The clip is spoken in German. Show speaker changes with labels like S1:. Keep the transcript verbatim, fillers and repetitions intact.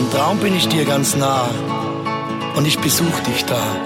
S1: Im Traum bin ich dir ganz nah und ich besuch dich da.